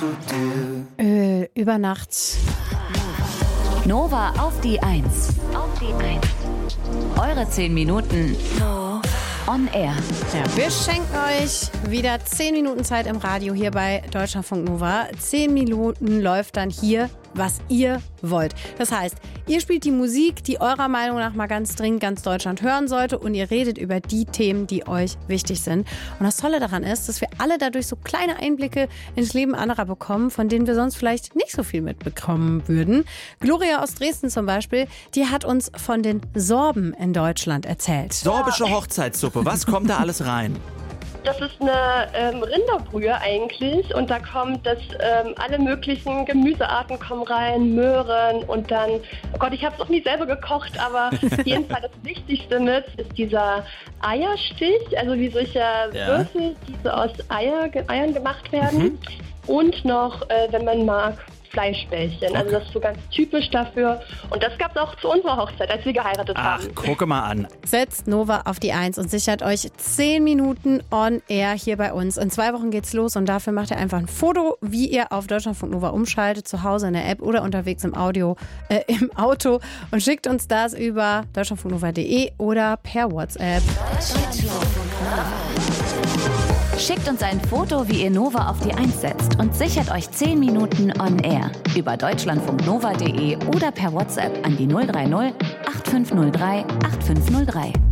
Über Nacht. Nova auf die 1. Eure 10 Minuten on air. Ja, wir schenken euch wieder 10 Minuten Zeit im Radio hier bei Deutschlandfunk Nova. 10 Minuten läuft dann hier, was ihr wollt. Das heißt, ihr spielt die Musik, die eurer Meinung nach mal ganz dringend ganz Deutschland hören sollte, und ihr redet über die Themen, die euch wichtig sind. Und das Tolle daran ist, dass wir alle dadurch so kleine Einblicke ins Leben anderer bekommen, von denen wir sonst vielleicht nicht so viel mitbekommen würden. Gloria aus Dresden zum Beispiel, die hat uns von den Sorben in Deutschland erzählt. Sorbische Hochzeitssuppe, was kommt da alles rein? Das ist eine Rinderbrühe eigentlich, und da kommt alle möglichen Gemüsearten kommen rein, Möhren, und dann, oh Gott, ich habe es auch nie selber gekocht, aber auf jeden Fall das Wichtigste mit ist dieser Eierstich, also wie solche Würfel, die so aus Eiern gemacht werden, und noch, wenn man mag, Fleischbällchen. Also das ist so ganz typisch dafür. Und das gab es auch zu unserer Hochzeit, als wir geheiratet haben. Ach, gucke mal an. Setzt Nova auf die 1 und sichert euch 10 Minuten on air hier bei uns. In 2 Wochen geht's los, und dafür macht ihr einfach ein Foto, wie ihr auf Deutschlandfunk Nova umschaltet, zu Hause in der App oder unterwegs im Auto, und schickt uns das über deutschlandfunknova.de oder per WhatsApp. Schickt uns ein Foto, wie ihr Nova auf die 1 setzt, und sichert euch 10 Minuten on air über deutschlandfunknova.de oder per WhatsApp an die 030 8503 8503.